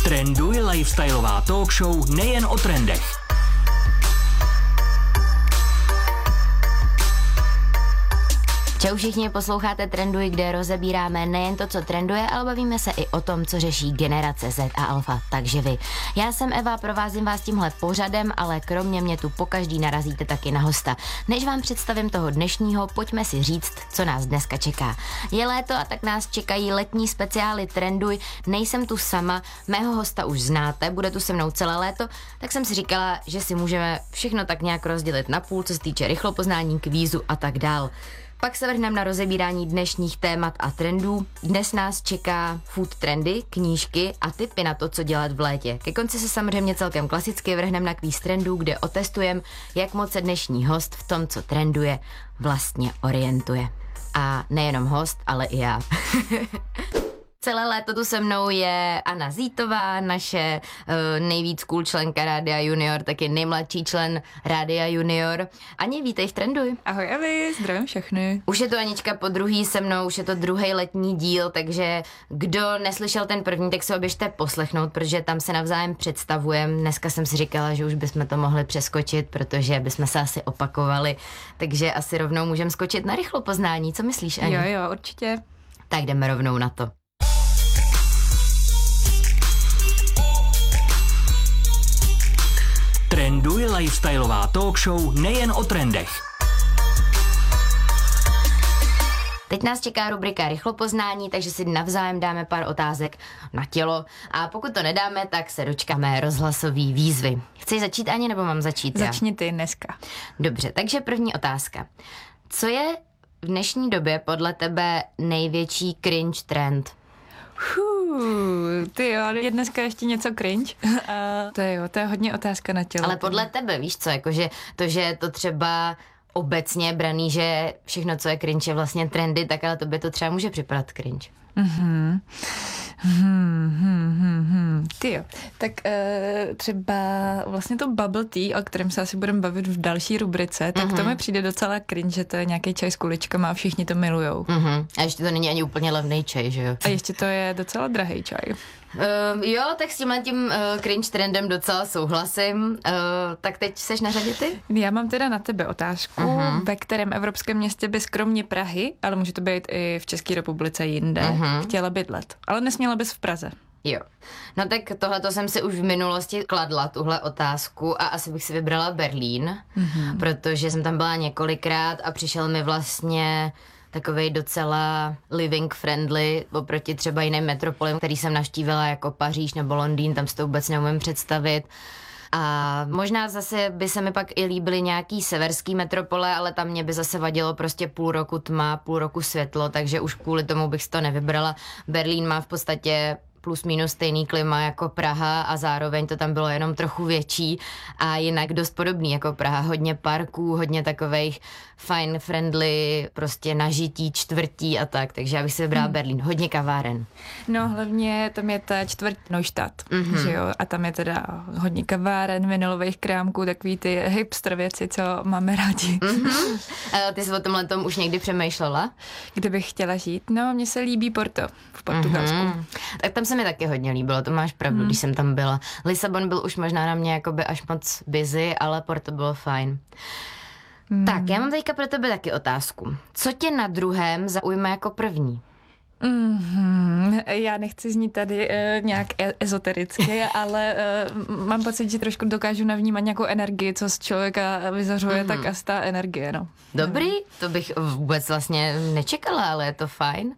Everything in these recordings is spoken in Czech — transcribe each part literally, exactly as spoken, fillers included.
Trenduj, lifestyleová talk show nejen o trendech. Čau všichni, posloucháte Trenduj, kde rozebíráme nejen to, co trenduje, ale bavíme se i o tom, co řeší generace Z a Alfa, takže vy. Já jsem Eva, provázím vás tímhle pořadem, ale kromě mě tu pokaždý narazíte taky na hosta. Než vám představím toho dnešního, pojďme si říct, co nás dneska čeká. Je léto a tak nás čekají letní speciály Trenduj, nejsem tu sama, mého hosta už znáte, bude tu se mnou celé léto, tak jsem si říkala, že si můžeme všechno tak nějak rozdělit na půl, co se týče rychlopoznání, kvízu a tak dál. Pak se vrhneme na rozebírání dnešních témat a trendů. Dnes nás čeká food trendy, knížky a tipy na to, co dělat v létě. Ke konci se samozřejmě celkem klasicky vrhneme na kvíz trendů, kde otestujeme, jak moc se dnešní host v tom, co trenduje, vlastně orientuje. A nejenom host, ale i já. Celé léto tu se mnou je Anna Zítová, naše uh, nejvíc cool členka Rádia Junior, taky nejmladší člen Rádia Junior. Ani, vítej v Trenduj. Ahoj Evi, zdravím všechny. Už je to Anička po druhý se mnou, už je to druhý letní díl, takže kdo neslyšel ten první, tak se ho běžte poslechnout, protože tam se navzájem představujeme. Dneska jsem si říkala, že už bychom to mohli přeskočit, protože bychom se asi opakovali, takže asi rovnou můžeme skočit na rychlopoznání. Co myslíš, Ani? Jo, jo, určitě. Tak jdeme rovnou na to. Trenduj, lifestyleová talk show nejen o trendech. Teď nás čeká rubrika rychlopoznání, takže si navzájem dáme pár otázek na tělo a pokud to nedáme, tak se dočkáme rozhlasový výzvy. Chceš začít, Ani, nebo mám začít já? Začni ty dneska. Dobře, takže první otázka. Co je v dnešní době podle tebe největší cringe trend? Hů, ty jo, je dneska ještě něco cringe. Uh, to je jo, to je hodně otázka na tělo. Ale podle tebe, víš co, jakože to, že to třeba obecně braný, že všechno, co je cringe, je vlastně trendy, tak ale tobě to třeba může připadat cringe. Mhm. Hmm, hmm, hmm, hmm. Ty jo. Tak uh, třeba vlastně to bubble tea, o kterém se asi budeme bavit v další rubrice, tak uh-huh. to mi přijde docela cringe, že to je nějaký čaj s kuličkama a všichni to milujou. Uh-huh. A ještě to není ani úplně levnej čaj, že jo? A ještě to je docela drahý čaj. Uh, jo, tak s tímhle tím uh, cringe trendem docela souhlasím. Uh, tak teď seš na řadě ty? Já mám teda na tebe otázku, uh-huh. ve kterém evropském městě bys kromě Prahy, ale může to být i v České republice jinde, uh-huh. chtěla bydlet. Ale nesměla bys v Praze. Jo. No tak tohleto jsem si už v minulosti kladla, tuhle otázku a asi bych si vybrala Berlín, mm-hmm. protože jsem tam byla několikrát a přišel mi vlastně takovej docela living friendly oproti třeba jiným metropolím, který jsem navštívila jako Paříž nebo Londýn, tam si to vůbec neumím představit. A možná zase by se mi pak i líbily nějaký severský metropole, ale tam mě by zase vadilo prostě půl roku tma, půl roku světlo, takže už kvůli tomu bych si to nevybrala. Berlín má v podstatě plus minus stejný klima jako Praha a zároveň to tam bylo jenom trochu větší a jinak dost podobný jako Praha. Hodně parků, hodně takovejch fine, friendly, prostě nažití, čtvrtí a tak, takže já bych si vybrala hmm. Berlín. Hodně kaváren. No hlavně tam je ta čtvrť Neustadt, mm-hmm. že jo, a tam je teda hodně kaváren, vinylových krámků, takový ty hipster věci, co máme rádi. Mm-hmm. Ty jsi o tomhle tom už někdy přemýšlela? Kde bych chtěla žít? No, mně se líbí Porto v Portugalsku. Mm-hmm. Tak tam se mi taky hodně líbilo, to máš pravdu, mm. když jsem tam byla. Lisabon byl už možná na mě jakoby až moc busy, ale Porto bylo fajn. Mm. Tak, já mám teďka pro tebe taky otázku. Co tě na druhém zaujme jako první? Mm-hmm. Já nechci znít tady uh, nějak e- ezotericky, ale uh, mám pocit, že trošku dokážu navnímat nějakou energii, co z člověka vyzařuje, mm-hmm. tak asi ta energie, no. Dobrý, to bych vůbec vlastně nečekala, ale je to fajn.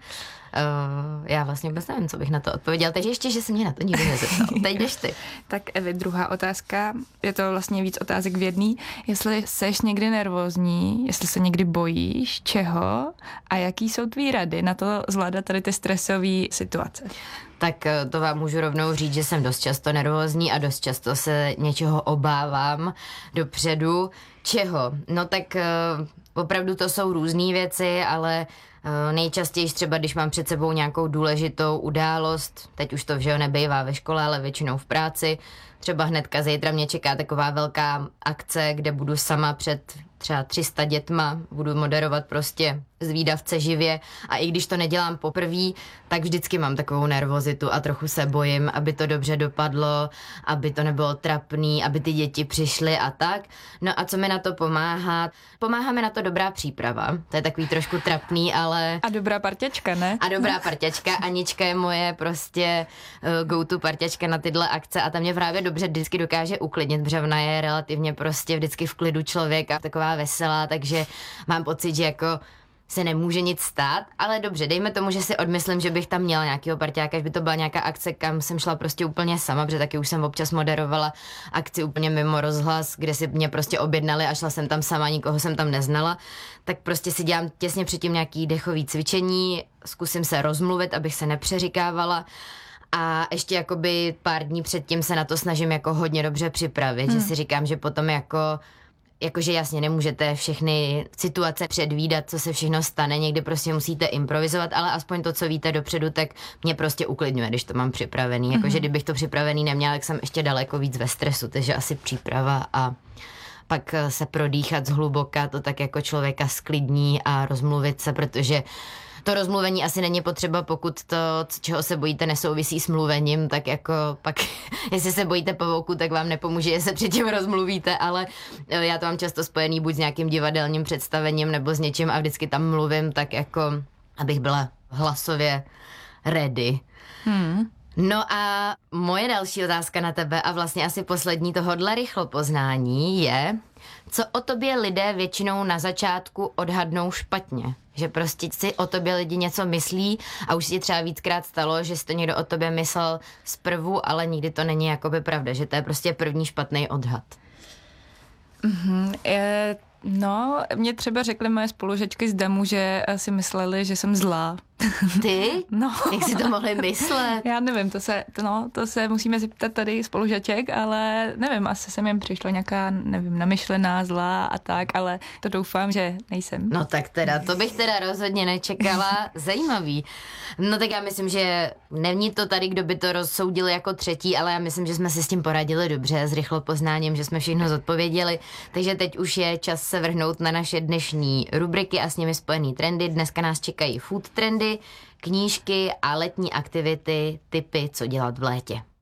Uh, já vlastně vůbec nevím, co bych na to odpověděla. Takže ještě, že se mě na to nikdy nezeptal. Teď jdeš ty. Tak Evi, druhá otázka. Je to vlastně víc otázek v jedný. Jestli seš někdy nervózní, jestli se někdy bojíš, čeho a jaký jsou tvý rady na to zvládat tady ty stresové situace? Tak to vám můžu rovnou říct, že jsem dost často nervózní a dost často se něčeho obávám dopředu. Čeho? No tak uh, opravdu to jsou různý věci, ale Nejčastěji třeba, když mám před sebou nějakou důležitou událost, teď už to vžeho nebejvá ve škole, ale většinou v práci, třeba hnedka zítra mě čeká taková velká akce, kde budu sama před třeba tři sta dětma, budu moderovat prostě zvídavce živě a i když to nedělám poprvé, tak vždycky mám takovou nervozitu a trochu se bojím, aby to dobře dopadlo, aby to nebylo trapný, aby ty děti přišly a tak. No a co mi na to pomáhá? Pomáhá mi na to dobrá příprava, to je takový trošku trapný, ale... A dobrá parťačka, ne? A dobrá parťačka, Anička je moje prostě uh, go-to parťačka na tyhle akce a ta mě právě dobře vždycky dokáže uklidnit, protože ona je relativně prostě vždycky v klidu člověk a taková veselá, takže mám pocit, že jako se nemůže nic stát, ale dobře, dejme tomu, že si odmyslím, že bych tam měla nějakého parťáka, že by to byla nějaká akce, kam jsem šla prostě úplně sama, protože taky už jsem občas moderovala akci úplně mimo rozhlas, kde si mě prostě objednali a šla jsem tam sama, nikoho jsem tam neznala, tak prostě si dělám těsně předtím nějaký dechový cvičení, zkusím se rozmluvit, abych se nepřeříkávala. A ještě jakoby pár dní předtím se na to snažím jako hodně dobře připravit, hmm. že si říkám, že potom jako jakože jasně nemůžete všechny situace předvídat, co se všechno stane, někdy prostě musíte improvizovat, ale aspoň to, co víte dopředu, tak mě prostě uklidňuje, když to mám připravený. Jakože kdybych to připravený neměla, tak jsem ještě daleko víc ve stresu, takže asi příprava a pak se prodýchat zhluboka, to tak jako člověka sklidní a rozmluvit se, protože to rozmluvení asi není potřeba, pokud to, čeho se bojíte, nesouvisí s mluvením, tak jako pak, jestli se bojíte pavouku, tak vám nepomůže, že se předtím rozmluvíte, ale já to mám často spojený buď s nějakým divadelním představením nebo s něčím a vždycky tam mluvím, tak jako, abych byla hlasově ready. Hmm. No a moje další otázka na tebe a vlastně asi poslední tohodle rychlopoznání je, co o tobě lidé většinou na začátku odhadnou špatně. Že prostě si o tobě lidi něco myslí a už si třeba víckrát stalo, že si to někdo o tobě myslel zprvu, ale nikdy to není jakoby pravda, že to je prostě první špatný odhad. Mm-hmm, je, no, mě třeba řekly moje spolužečky z Damu, že si mysleli, že jsem zlá. Ty? No. Jak si to mohli myslet? Já nevím, to se, to no, to se musíme zeptat tady spolužaček, ale nevím, asi jsem jim přišla nějaká, nevím, namyšlená, zlá a tak, ale to doufám, že nejsem. No tak teda, to bych teda rozhodně nečekala. Zajímavý. No tak já myslím, že není to tady, kdo by to rozsoudil jako třetí, ale já myslím, že jsme si s tím poradili dobře, s rychlopoznáním, že jsme všechno zodpověděli, takže teď už je čas se vrhnout na naše dnešní rubriky a s nimi spojený trendy. Dneska nás čekají food trendy, knížky a letní aktivity, tipy, co dělat v létě.